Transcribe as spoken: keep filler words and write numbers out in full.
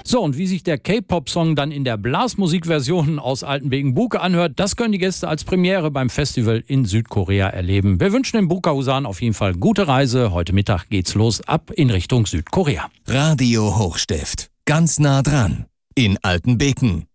So, und wie sich der K-Pop-Song dann in der Blasmusikversion aus Altenbeken-Buke anhört, das können die Gäste als Premiere beim Festival in Südkorea erleben. Wir wünschen den Buka-Husaren auf jeden Fall gute Reise. Heute Mittag geht's los, ab in Richtung Südkorea. Radio Hochstift. Ganz nah dran. In Altenbeken.